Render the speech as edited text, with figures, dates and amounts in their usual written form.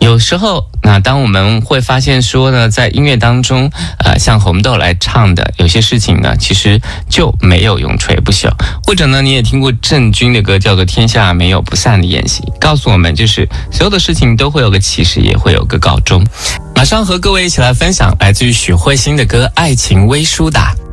有时候当我们会发现说呢，在音乐当中像红豆来唱的有些事情呢，其实就没有永垂不朽。或者呢，你也听过郑钧的歌叫做天下没有不散的宴席，告诉我们就是所有的事情都会有个起始，也会有个告终。马上和各位一起来分享来自于许慧欣的歌《爱情微舒打》。